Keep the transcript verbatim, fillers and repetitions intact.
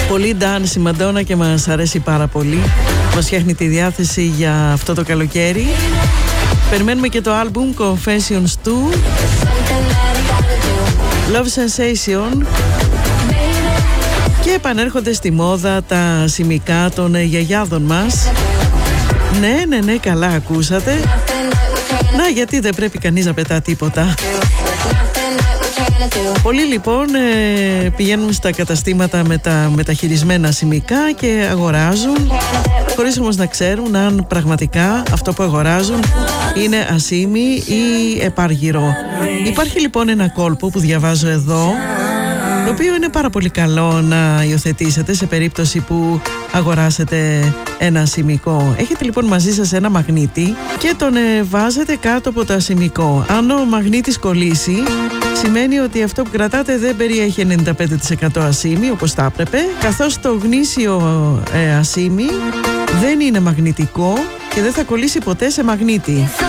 Πολύ dance η Μαντόνα και μας αρέσει πάρα πολύ. Μας φτιάχνει τη διάθεση για αυτό το καλοκαίρι. Περιμένουμε και το άλμπουμ Confessions two, Love Sensation. Και επανέρχονται στη μόδα τα σημικά των γιαγιάδων μας. Ναι, ναι, ναι, καλά ακούσατε. Να, γιατί δεν πρέπει κανείς να πετά τίποτα. Πολλοί λοιπόν ε, πηγαίνουν στα καταστήματα με τα μεταχειρισμένα σημικά και αγοράζουν, χωρίς όμως να ξέρουν αν πραγματικά αυτό που αγοράζουν είναι ασήμι ή επάργυρο. Υπάρχει λοιπόν ένα κόλπο που διαβάζω εδώ, το οποίο είναι πάρα πολύ καλό να υιοθετήσετε σε περίπτωση που αγοράσετε ένα σημικό. Έχετε λοιπόν μαζί σας ένα μαγνήτη και τον ε, βάζετε κάτω από το ασημικό. Αν ο μαγνήτης κολλήσει, σημαίνει ότι αυτό που κρατάτε δεν περιέχει ενενήντα πέντε τοις εκατό ασήμι όπως θα έπρεπε, καθώς το γνήσιο ε, ασήμι δεν είναι μαγνητικό και δεν θα κολλήσει ποτέ σε μαγνήτη.